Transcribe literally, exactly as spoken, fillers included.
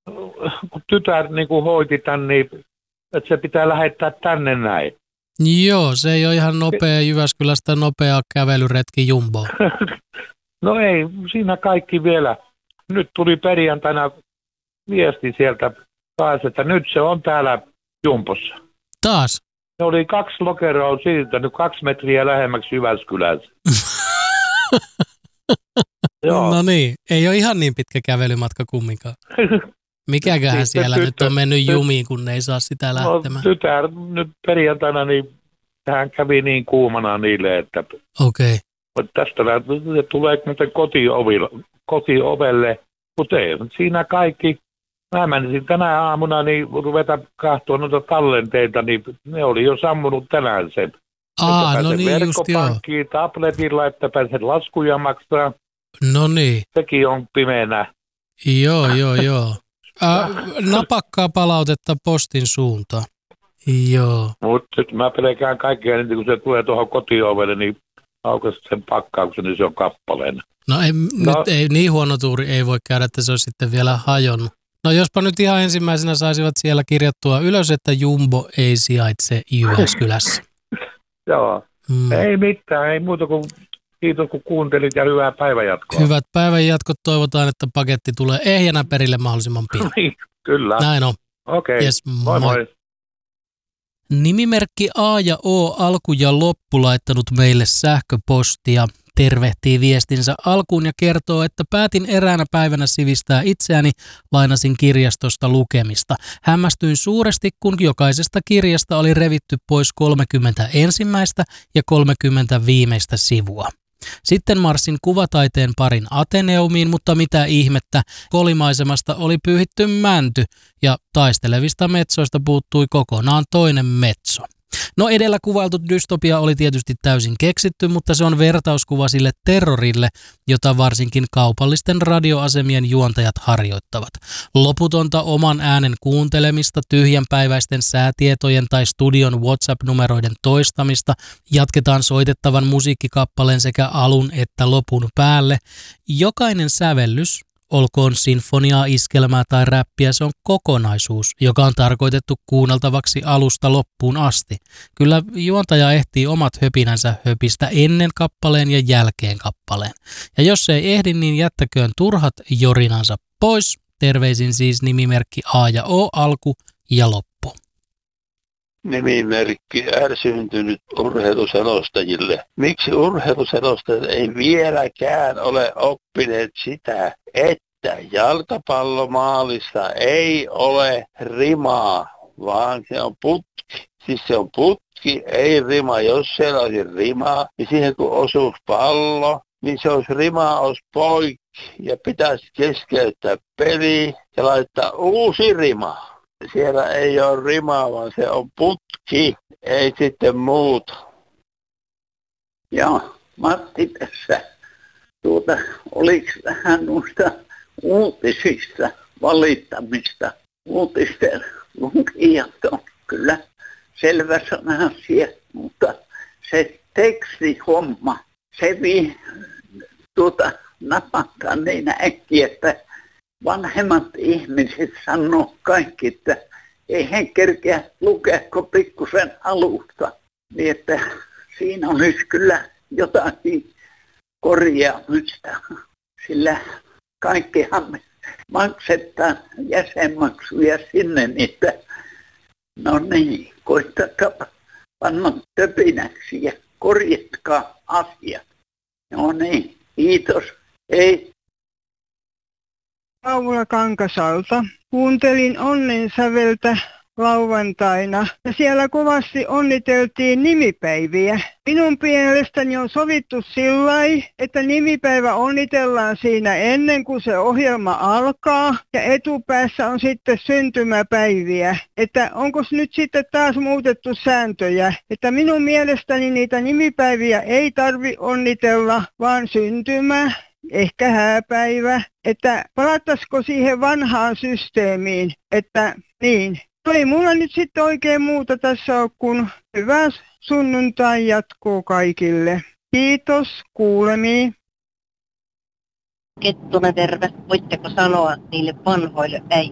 kun tytär niin kuin hoiti tän, niin että se pitää lähettää tänne näin. Joo, se ei ole ihan nopea Jyväskylästä nopea kävelyretki jumboon. No ei, siinä kaikki vielä. Nyt tuli perjantaina viesti sieltä taas, että nyt se on täällä jumpossa. Taas? Ne oli kaksi lokeroa siirtänyt kaksi metriä lähemmäksi Jyväskylässä. No niin, ei ole ihan niin pitkä kävelymatka kumminkaan. Mikäköhän siellä nyt on mennyt jumiin, kun ne ei saa sitä lähtemään? No, tytär nyt perjantaina, niin hän kävi niin kuumana niille, että okei. Okay. Tästä tulee muuten kotiovelle, mutta ei siinä kaikki. Mä menisin tänä aamuna niin ruveta katsoa noita tallenteita, niin ne oli jo sammunut tänään sen. Aa, no niin just joo. Tabletilla, että pääset laskuja maksaa. No niin. Sekin on pimeänä. Joo, joo, joo. Äh, napakkaa palautetta postin suuntaan. Joo. Mutta sitten mä pelkään kaikkea, niin kun se tulee tuohon kotiovelle, niin aukaisi sen pakkauksen, niin se on kappaleen. No, ei, no nyt ei, niin huono tuuri ei voi käydä, että se olisi sitten vielä hajonnut. No jospa nyt ihan ensimmäisenä saisivat siellä kirjattua ylös, että Jumbo ei sijaitse Jyväskylässä. Joo, hmm. Ei mitään, ei muuta kuin kiitos kun kuuntelit ja hyvää päivänjatkoa. Hyvät päivänjatkot, toivotaan, että paketti tulee ehjänä perille mahdollisimman pian. Kyllä. Näin on. Okei, okay. Yes, moi moi. Nimimerkki A ja O alku ja loppu laittanut meille sähköpostia. Tervehtii viestinsä alkuun ja kertoo, että päätin eräänä päivänä sivistää itseäni, lainasin kirjastosta lukemista. Hämmästyin suuresti, kun jokaisesta kirjasta oli revitty pois kolmekymmentä ensimmäistä ja kolmekymmentä viimeistä sivua. Sitten marssin kuvataiteen parin Ateneumiin, mutta mitä ihmettä, kolimaisemasta oli pyyhitty mänty ja taistelevista metsoista puuttui kokonaan toinen metso. No edellä kuvailtu dystopia oli tietysti täysin keksitty, mutta se on vertauskuva sille terrorille, jota varsinkin kaupallisten radioasemien juontajat harjoittavat. Loputonta oman äänen kuuntelemista, tyhjänpäiväisten säätietojen tai studion WhatsApp-numeroiden toistamista, jatketaan soitettavan musiikkikappaleen sekä alun että lopun päälle. Jokainen sävellys, olkoon sinfoniaa, iskelmää tai räppiä, se on kokonaisuus, joka on tarkoitettu kuunneltavaksi alusta loppuun asti. Kyllä juontaja ehtii omat höpinänsä höpistä ennen kappaleen ja jälkeen kappaleen. Ja jos ei ehdi, niin jättäköön turhat jorinansa pois. Terveisin siis nimimerkki A ja O alku ja loppu. Nimimerkki ärsyntynyt urheiluselostajille. Miksi urheiluselostajat ei vieläkään ole oppineet sitä, että jalkapallomaalissa ei ole rimaa, vaan se on putki. Siis se on putki, ei rima. Jos siellä olisi rimaa, niin siihen kun osuisi pallo, niin se olisi rima, olisi poikki ja pitäisi keskeyttää peli ja laittaa uusi rima. Siellä ei ole rimaa, vaan se on putki, ei sitten muuta. Joo, Matti tässä. Tuota, oliko vähän noista uutisista valittamista? Uutisten lukijat on kyllä selväsanaisia asia, mutta se tekstihomma, se vi, tuota, napattaa niin äkkiä, että vanhemmat ihmiset sanoo kaikki, että ei he kerkeä lukea kuin pikkusen alusta. Niin että siinä olisi kyllä jotakin korjaamista, sillä kaikkihan maksetaan jäsenmaksuja sinne, niitä no niin, koittakaa panna töpinäksi ja korjatkaa asiat. No niin, kiitos, hei. Paula Kankasalta. Kuuntelin onnen säveltä lauantaina ja siellä kovasti onniteltiin nimipäiviä. Minun mielestäni on sovittu sillai, että nimipäivä onnitellaan siinä ennen kuin se ohjelma alkaa ja etupäässä on sitten syntymäpäiviä. Että onko nyt sitten taas muutettu sääntöjä, että minun mielestäni niitä nimipäiviä ei tarvi onnitella, vaan syntymä. Ehkä hääpäivä, että palattaisiko siihen vanhaan systeemiin, että niin. Ei mulla nyt sitten oikein muuta tässä ole, kun hyvää sunnuntai jatkuu kaikille. Kiitos, kuulemiin. Kettunen terve. Voitteko sanoa niille vanhoille äijille,